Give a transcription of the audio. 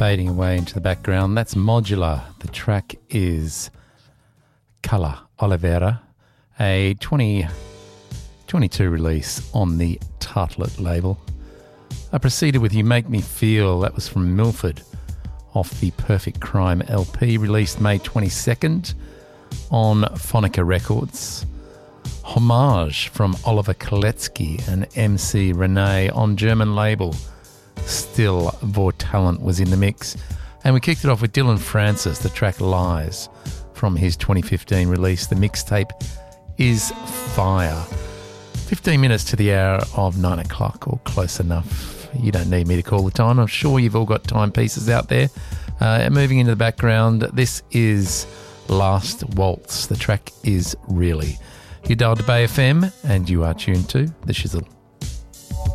fading away into the background. That's Modular. The track is Colour Oliveira, a 2022 release on the Tartlet label. I proceeded with You Make Me Feel. That was from Milford off the Perfect Crime LP, released May 22nd on Phonica Records. Homage from Oliver Koletsky and MC Renee on German label Still Vortalent was in the mix. And we kicked it off with Dylan Francis, the track Lies from his 2015 release. The mixtape is Fire. 15 minutes to the hour of 9 o'clock, or close enough. You don't need me to call the time. I'm sure you've all got timepieces out there. Moving into the background, this is Last Waltz. The track is Really. You dialed to Bay FM and you are tuned to The Shizzle.